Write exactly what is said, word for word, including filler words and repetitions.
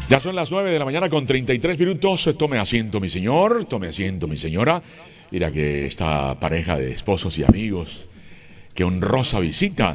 Ya son las nueve de la mañana con treinta y tres minutos. Tome asiento, mi señor. Tome asiento, mi señora. Mira que esta pareja de esposos y amigos, qué honrosa visita.